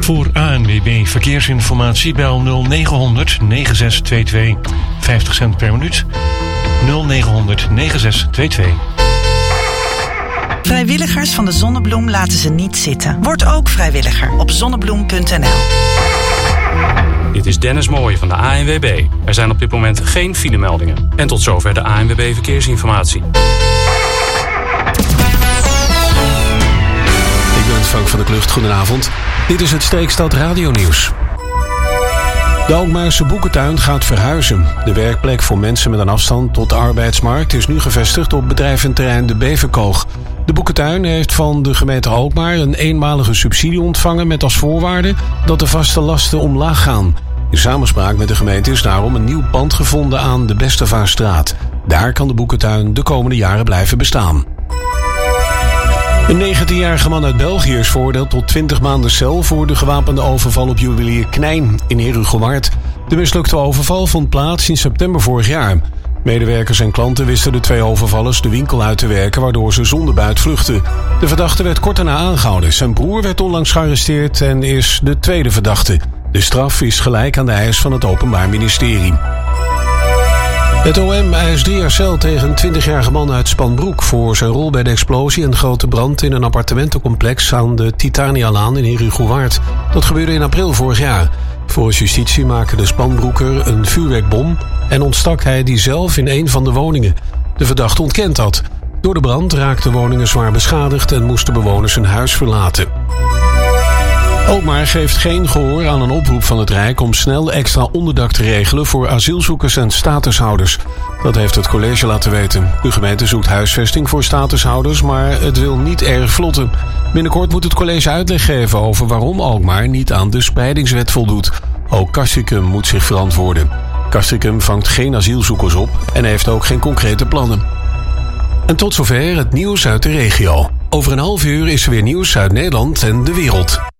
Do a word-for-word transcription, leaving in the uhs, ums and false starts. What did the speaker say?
Voor A N W B Verkeersinformatie bel nul negen honderd negen zes twee twee. vijftig cent per minuut. nul negen honderd negen zes twee twee. Vrijwilligers van de Zonnebloem laten ze niet zitten. Word ook vrijwilliger op zonnebloem punt n l. Dit is Dennis Mooij van de A N W B. Er zijn op dit moment geen filemeldingen. En tot zover de A N W B Verkeersinformatie. Ik ben Frank van der Klucht. Goedenavond. Dit is het Streekstad Radio-nieuws. De Alkmaarse Boekentuin gaat verhuizen. De werkplek voor mensen met een afstand tot de arbeidsmarkt is nu gevestigd op bedrijventerrein De Beverkoog. De Boekentuin heeft van de gemeente Alkmaar een eenmalige subsidie ontvangen met als voorwaarde dat de vaste lasten omlaag gaan. In samenspraak met de gemeente is daarom een nieuw pand gevonden aan de Bestevaarstraat. Daar kan de Boekentuin de komende jaren blijven bestaan. Een negentienjarige man uit België is veroordeeld tot twintig maanden cel voor de gewapende overval op juwelier Knijn in Herugewaard. De mislukte overval vond plaats in september vorig jaar. Medewerkers en klanten wisten de twee overvallers de winkel uit te werken, waardoor ze zonder buit vluchtten. De verdachte werd kort daarna aangehouden. Zijn broer werd onlangs gearresteerd en is de tweede verdachte. De straf is gelijk aan de eis van het Openbaar Ministerie. Het O M eist drie jaar cel tegen een twintigjarige man uit Spanbroek voor zijn rol bij de explosie en grote brand in een appartementencomplex aan de Titanialaan in Herugewaard. Dat gebeurde in april vorig jaar. Volgens justitie maakte de Spanbroeker een vuurwerkbom en ontstak hij die zelf in een van de woningen. De verdachte ontkent dat. Door de brand raakten woningen zwaar beschadigd en moesten bewoners hun huis verlaten. Alkmaar geeft geen gehoor aan een oproep van het Rijk om snel extra onderdak te regelen voor asielzoekers en statushouders. Dat heeft het college laten weten. De gemeente zoekt huisvesting voor statushouders, maar het wil niet erg vlotten. Binnenkort moet het college uitleg geven over waarom Alkmaar niet aan de spreidingswet voldoet. Ook Castricum moet zich verantwoorden. Castricum vangt geen asielzoekers op en heeft ook geen concrete plannen. En tot zover het nieuws uit de regio. Over een half uur is er weer nieuws uit Nederland en de wereld.